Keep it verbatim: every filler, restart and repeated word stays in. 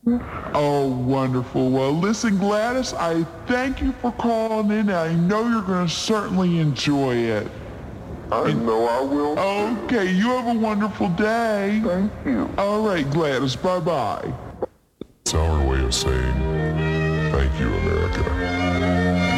Oh, wonderful. Well, listen, Gladys, I thank you for calling in. I know you're going to certainly enjoy it. I And, know I will. Okay, you have a wonderful day. Thank you. All right, Gladys, bye-bye. It's our way of saying thank you, America.